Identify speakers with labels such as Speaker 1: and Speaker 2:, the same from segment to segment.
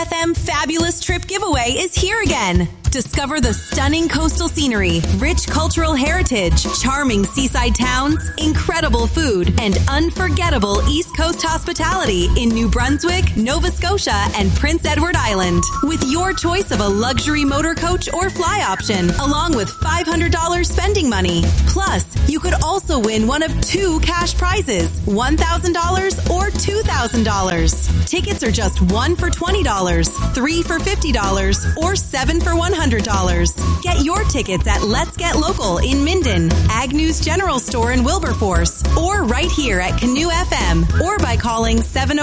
Speaker 1: FM Fabulous Trip Giveaway is here again. Discover the stunning coastal scenery, rich cultural heritage, charming seaside towns, incredible food, and unforgettable East Coast hospitality in New Brunswick, Nova Scotia, and Prince Edward Island. With your choice of a luxury motor coach or fly option, along with $500 spending money. Plus, you could also win one of 2 cash prizes, $1,000 or $2,000. Tickets are just 1 for $20, 3 for $50, or 7 for $100. Get your tickets at Let's Get Local in Minden, Agnew's General Store in Wilberforce, or right here at Canoe FM, or by calling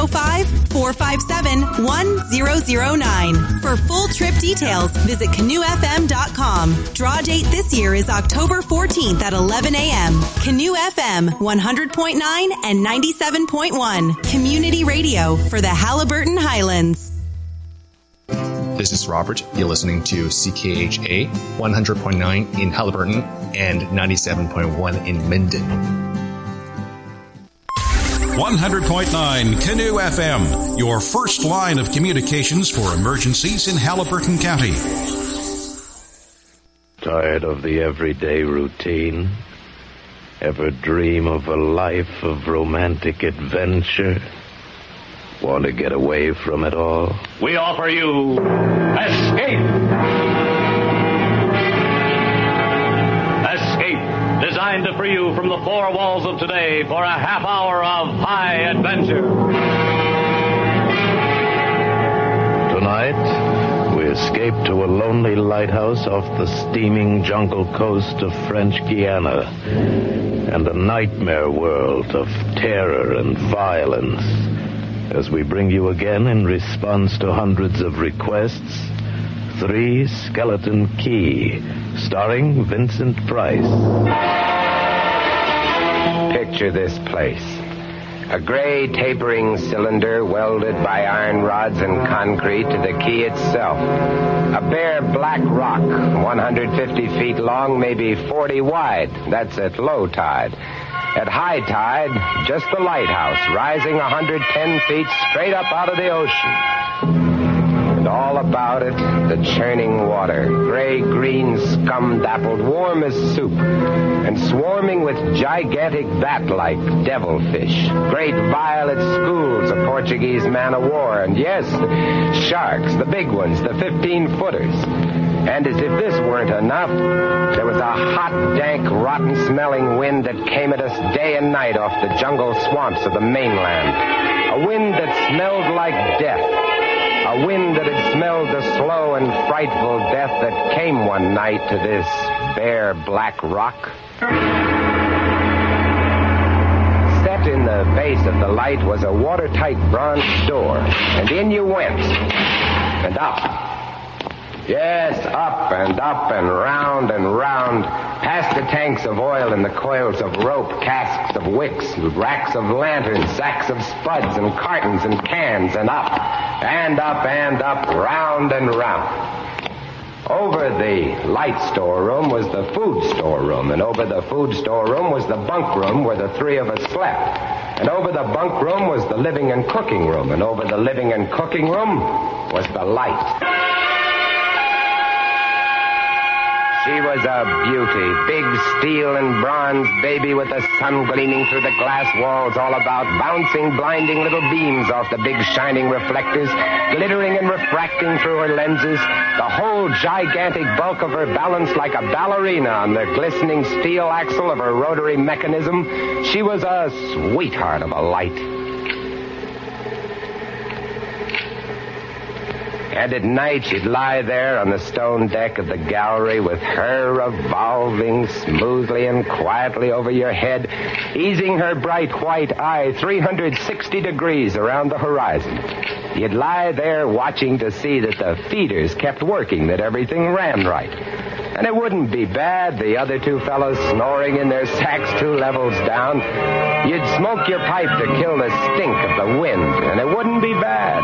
Speaker 1: 705-457-1009. For full trip details, visit canoefm.com. Draw date this year is October 14th at 11 a.m. Canoe FM 100.9 and 97.1. Community radio for the Haliburton Highlands.
Speaker 2: This is Robert. You're listening to CKHA 100.9 in Haliburton and 97.1 in Minden.
Speaker 3: 100.9 Canoe FM, your first line of communications for emergencies in Haliburton County.
Speaker 4: Tired of the everyday routine? Ever dream of a life of romantic adventure? Want to get away from it all?
Speaker 5: We offer you Escape! Escape, designed to free you from the 4 walls of today for a half hour of high adventure.
Speaker 4: Tonight, we escape to a lonely lighthouse off the steaming jungle coast of French Guiana and a nightmare world of terror and violence. As we bring you again, in response to hundreds of requests, 3 Skeleton Key, starring Vincent Price.
Speaker 6: Picture this place. A gray tapering cylinder welded by iron rods and concrete to the key itself. A bare black rock, 150 feet long, maybe 40 wide. That's at low tide. At high tide, just the lighthouse, rising 110 feet straight up out of the ocean. And all about it, the churning water, gray-green, scum-dappled, warm as soup, and swarming with gigantic bat-like devilfish, great violet schools of Portuguese man-o'-war, and yes, sharks, the big ones, the 15-footers. And as if this weren't enough, there was a hot, dank, rotten-smelling wind that came at us day and night off the jungle swamps of the mainland. A wind that smelled like death. A wind that had smelled the slow and frightful death that came one night to this bare black rock. Set in the base of the light was a watertight bronze door, and in you went, and up. Yes, up and round, past the tanks of oil and the coils of rope, casks of wicks, racks of lanterns, sacks of spuds and cartons and cans, and up, round and round. Over the light storeroom was the food storeroom, and over the food storeroom was the bunk room where the 3 of us slept. And over the bunk room was the living and cooking room, and over the living and cooking room was the light. She was a beauty, big steel and bronze baby with the sun gleaming through the glass walls all about, bouncing blinding little beams off the big shining reflectors, glittering and refracting through her lenses, the whole gigantic bulk of her balanced like a ballerina on the glistening steel axle of her rotary mechanism. She was a sweetheart of a light. And at night, she'd lie there on the stone deck of the gallery with her revolving smoothly and quietly over your head, easing her bright white eye 360 degrees around the horizon. You'd lie there watching to see that the feeders kept working, that everything ran right. And it wouldn't be bad, the other 2 fellows snoring in their sacks 2 levels down. You'd smoke your pipe to kill the stink of the wind, and it wouldn't be bad.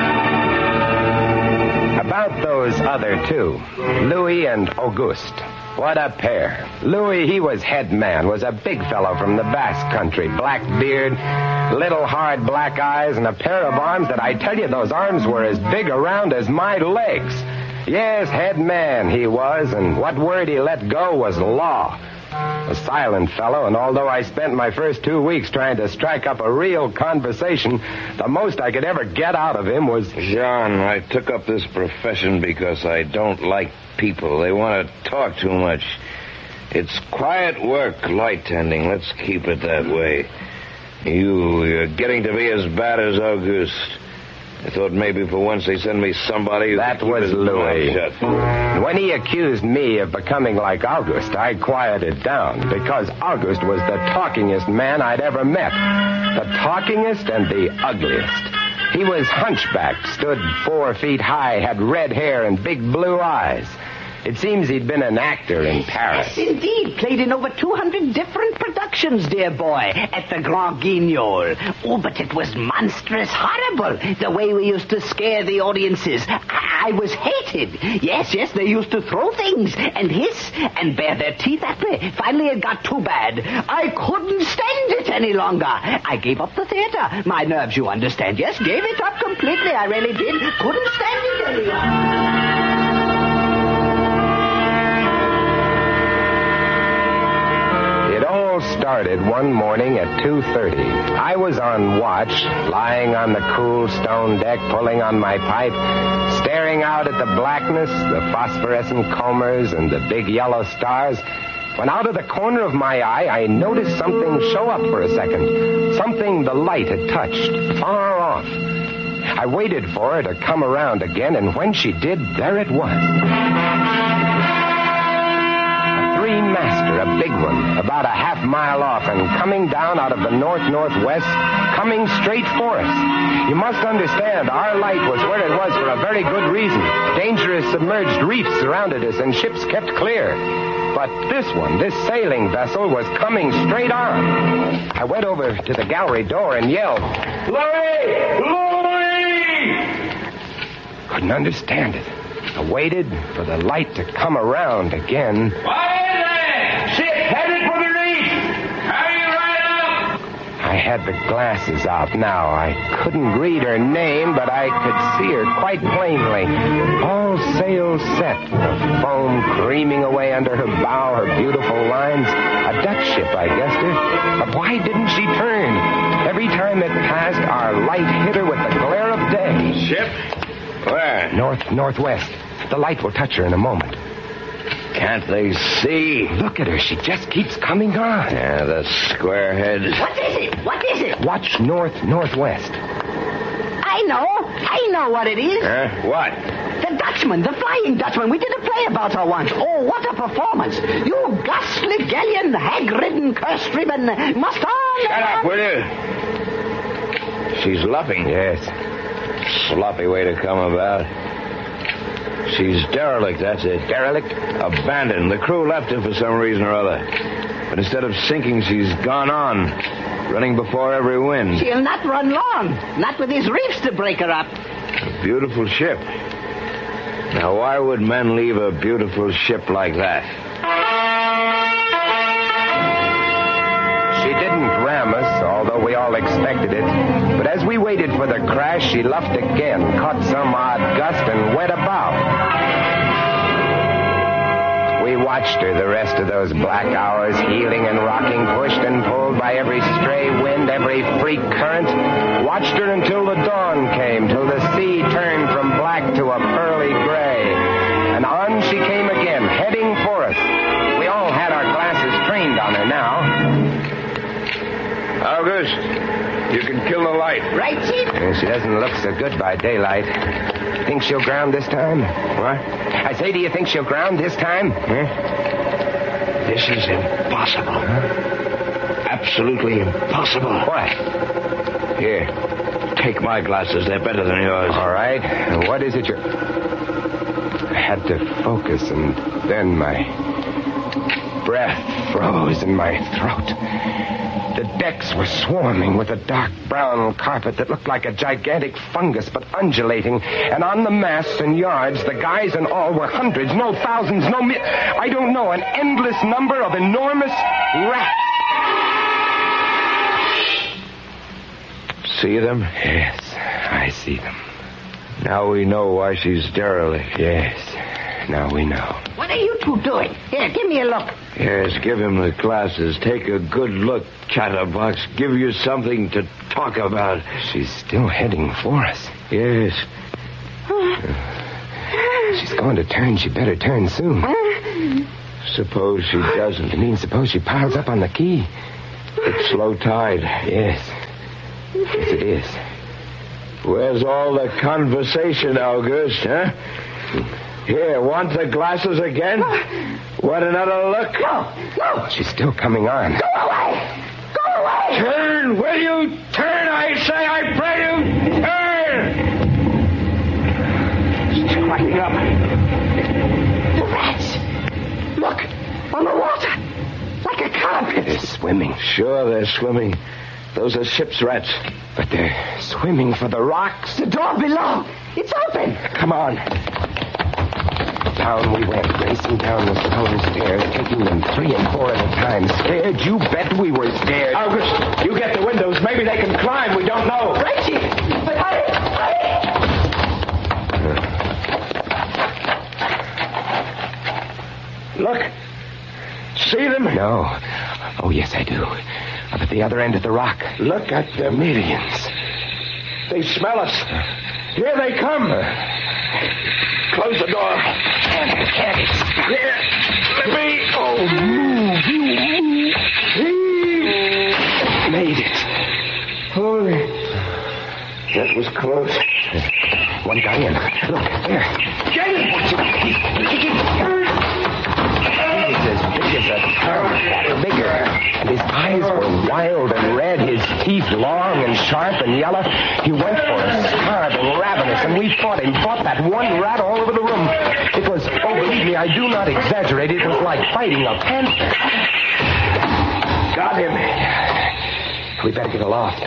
Speaker 6: About those other 2, Louis and Auguste. What a pair. Louis, he was head man, was a big fellow from the Basque country. Black beard, little hard black eyes, and a pair of arms that I tell you, those arms were as big around as my legs. Yes, head man he was, and what word he let go was law. A silent fellow, and although I spent my first 2 weeks trying to strike up a real conversation, the most I could ever get out of him was...
Speaker 7: John, I took up this profession because I don't like people. They want to talk too much. It's quiet work, light tending. Let's keep it that way. You're getting to be as bad as Auguste. I thought maybe for once they'd send me somebody who...
Speaker 6: That was Louis. When he accused me of becoming like Auguste, I quieted down, because Auguste was the talkingest man I'd ever met. The talkingest and the ugliest. He was hunchbacked, stood 4 feet high, had red hair and big blue eyes. It seems he'd been an actor in Paris.
Speaker 8: Yes, indeed. Played in over 200 different productions, dear boy, at the Grand Guignol. Oh, but it was monstrous horrible, the way we used to scare the audiences. I was hated. Yes, they used to throw things and hiss and bare their teeth at me. Finally, it got too bad. I couldn't stand it any longer. I gave up the theater. My nerves, you understand. Yes, gave it up completely. I really did. Couldn't stand it any longer.
Speaker 6: It all started one morning at 2:30. I was on watch, lying on the cool stone deck, pulling on my pipe, staring out at the blackness, the phosphorescent combers, and the big yellow stars, when out of the corner of my eye, I noticed something show up for a second. Something the light had touched, far off. I waited for her to come around again, and when she did, there it was. Three-master, a big one, about a half-mile off, and coming down out of the north-northwest, coming straight for us. You must understand, our light was where it was for a very good reason. Dangerous submerged reefs surrounded us, and ships kept clear. But this one, this sailing vessel, was coming straight on. I went over to the gallery door and yelled, "Louis! Louis!" Couldn't understand it. I waited for the light to come around again.
Speaker 7: Ship headed for the reef! Hurry right up!
Speaker 6: I had the glasses out now. I couldn't read her name, but I could see her quite plainly. All sails set, the foam creaming away under her bow, her beautiful lines. A Dutch ship, I guessed her. But why didn't she turn? Every time it passed, our light hit her with the glare of day.
Speaker 7: Ship? Where?
Speaker 6: Northwest. The light will touch her in a moment.
Speaker 7: Can't they see?
Speaker 6: Look at her. She just keeps coming on.
Speaker 7: Yeah, the squarehead.
Speaker 8: What is it? What is it?
Speaker 6: Watch northwest.
Speaker 8: I know what it is.
Speaker 7: What?
Speaker 8: The Dutchman, the Flying Dutchman. We did a play about her once. Oh, what a performance. You ghastly galleon, hag-ridden, curse-riven, must all...
Speaker 7: Shut up, will you? She's luffing.
Speaker 6: Yes.
Speaker 7: Sloppy way to come about. She's derelict, that's it.
Speaker 6: Derelict?
Speaker 7: Abandoned. The crew left her for some reason or other. But instead of sinking, she's gone on, running before every wind.
Speaker 8: She'll not run long. Not with these reefs to break her up.
Speaker 7: A beautiful ship. Now, why would men leave a beautiful ship like that?
Speaker 6: She didn't ram us, although we all expected it. But as we waited for the crash, she luffed again, caught some odd gust, and went about. We watched her the rest of those black hours, heeling and rocking, pushed and pulled by every stray wind, every freak current. Watched her until the dawn came, till the sea turned from black to a pearly gray. And on she came again, heading for us. We all had our glasses trained on her now.
Speaker 7: August, you can kill the light.
Speaker 8: Right, Chief?
Speaker 6: She doesn't look so good by daylight. Think she'll ground this time?
Speaker 7: What?
Speaker 6: I say, do you think she'll ground this time?
Speaker 7: This is impossible. Absolutely impossible.
Speaker 6: What?
Speaker 7: Here, take my glasses. They're better than yours.
Speaker 6: All right. And what is it you're... I had to focus, and then my breath froze in my throat. The decks were swarming with a dark brown carpet that looked like a gigantic fungus, but undulating. And on the masts and yards, the guys and all were hundreds, no thousands, I don't know, an endless number of enormous rats.
Speaker 7: See them?
Speaker 6: Yes, I see them.
Speaker 7: Now we know why she's derelict.
Speaker 6: Yes, now we know.
Speaker 8: What are you two doing? Here, give me a look.
Speaker 7: Yes, give him the glasses. Take a good look, Chatterbox. Give you something to talk about.
Speaker 6: She's still heading for us.
Speaker 7: Yes.
Speaker 6: She's going to turn. She better turn soon.
Speaker 7: Suppose she doesn't.
Speaker 6: You mean suppose she piles up on the key?
Speaker 7: It's low tide.
Speaker 6: Yes. Yes, it is.
Speaker 7: Where's all the conversation, August, huh? Here, want the glasses again? Want another look?
Speaker 8: No.
Speaker 6: She's still coming on.
Speaker 8: Go away.
Speaker 7: Turn! Will you turn, I say? I pray you, turn!
Speaker 8: She's climbing up. The rats. Look, on the water. Like a carpet.
Speaker 6: They're swimming.
Speaker 7: Sure, they're swimming. Those are ship's rats.
Speaker 6: But they're swimming for the rocks.
Speaker 8: The door below. It's open.
Speaker 6: Come on. Down we went, racing down the stone stairs, taking them 3 and 4 at a time. Scared? You bet we were scared.
Speaker 7: August, you get the windows. Maybe they can climb. We don't know.
Speaker 8: Reggie! But hurry!
Speaker 7: Look. See them?
Speaker 6: No. Oh, yes, I do. Up at the other end of the rock.
Speaker 7: Look at the millions. They smell us. Here they come. Close the door. Here. Let me.
Speaker 6: Oh, move. You move. Made it.
Speaker 7: Holy. That was close.
Speaker 6: One guy in. Look, there.
Speaker 7: Get it!
Speaker 6: He's as big as a tub, bigger. And his eyes were wild and red, his teeth long and sharp and yellow. He went for us, starving, ravenous, and we fought him, fought that one rat all over the room. It was, oh, believe me, I do not exaggerate, it was like fighting a panther.
Speaker 7: Got him.
Speaker 6: We better get aloft.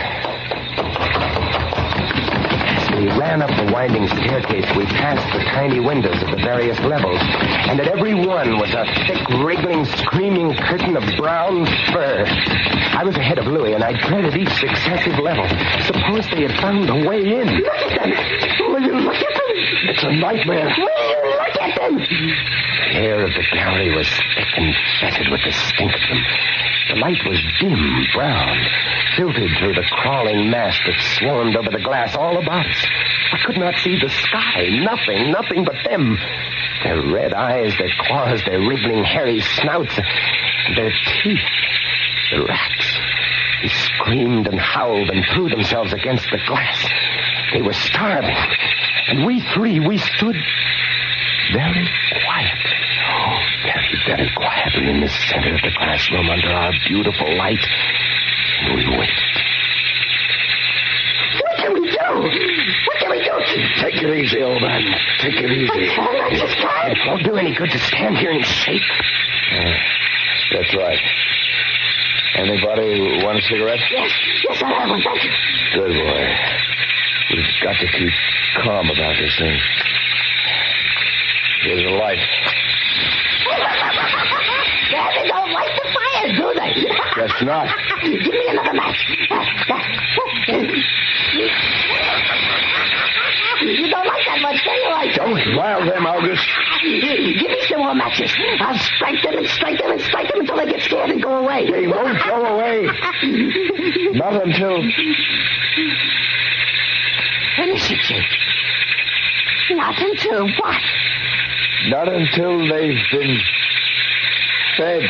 Speaker 6: We ran up the winding staircase. We passed the tiny windows of the various levels, and at every one was a thick, wriggling, screaming curtain of brown fur. I was ahead of Louis, and I dreaded each successive level. Suppose they had found a way in.
Speaker 8: Look at them! Will you look at them?
Speaker 7: It's a nightmare.
Speaker 8: Will you look at them?
Speaker 6: The air of the gallery was thick and fetid with the stink of them. The light was dim brown, filtered through the crawling mass that swarmed over the glass all about us. I could not see the sky. Nothing but them. Their red eyes, their claws, their wriggling, hairy snouts, their teeth. The rats. They screamed and howled and threw themselves against the glass. They were starving. And we three, we stood very quiet. Oh, very quietly in the center of the classroom under our beautiful light. And we waited.
Speaker 8: What can we do?
Speaker 7: Take it easy, old man. Take it easy.
Speaker 8: I just can't.
Speaker 6: It won't do any good to stand here and shake.
Speaker 7: That's right. Anybody want a cigarette?
Speaker 8: Yes, I have one. Thank you.
Speaker 7: Good boy. We've got to keep calm about this thing. Here's a light.
Speaker 8: They don't light the fires, do they?
Speaker 7: Guess not.
Speaker 8: Give me another match. You don't like that much, do you?
Speaker 7: Don't rile them, August.
Speaker 8: Give me some more matches. I'll strike them until they get scared and go away.
Speaker 7: They won't go away. Not until...
Speaker 8: Let me see, Jake. Not until what?
Speaker 7: Not until they've been fed.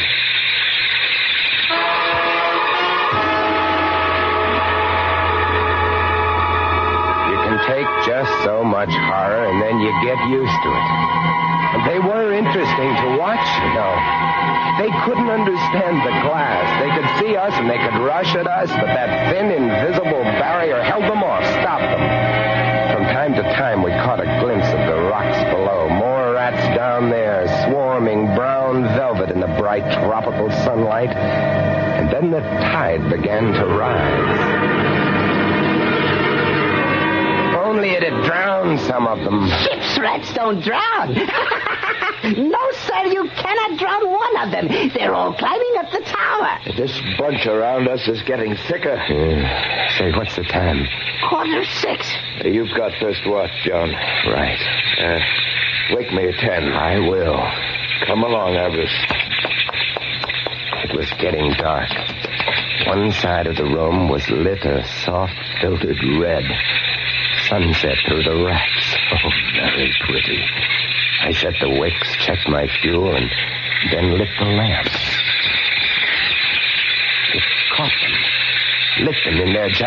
Speaker 6: You can take just so much horror, and then you get used to it. And they were interesting to watch, you know. They couldn't understand the glass. They could see us and they could rush at us, but that thin, invisible barrier held them off, stopped them. From time to time, we caught a glimpse of the rocks below. More rats down there, swarming brown velvet in the bright tropical sunlight. And then Then the tide began to rise. Only it had drowned some of them.
Speaker 8: Ship's rats don't drown. No, sir, you cannot drown one of them. They're all climbing up the tower.
Speaker 7: This bunch around us is getting thicker.
Speaker 6: Say, what's the time?
Speaker 8: 6:15.
Speaker 7: You've got first watch, John.
Speaker 6: Right.
Speaker 7: Wake me at 10.
Speaker 6: I will.
Speaker 7: Come along, Avarice.
Speaker 6: It was getting dark. One side of the room was lit a soft, filtered red. Sunset through the racks. Oh, very pretty. I set the wicks, checked my fuel, and then lit the lamps. It caught them. Lit them in their